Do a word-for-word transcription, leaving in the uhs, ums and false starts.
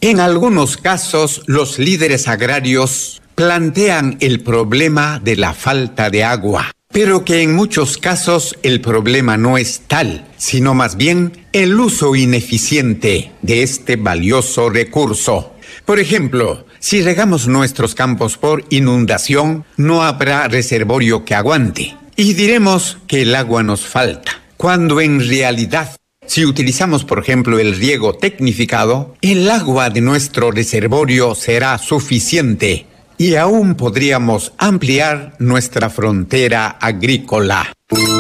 En algunos casos, los líderes agrarios plantean el problema de la falta de agua, pero que en muchos casos el problema no es tal, sino más bien el uso ineficiente de este valioso recurso. Por ejemplo, si regamos nuestros campos por inundación, no habrá reservorio que aguante, y diremos que el agua nos falta, cuando en realidad, si utilizamos, por ejemplo, el riego tecnificado, el agua de nuestro reservorio será suficiente y aún podríamos ampliar nuestra frontera agrícola.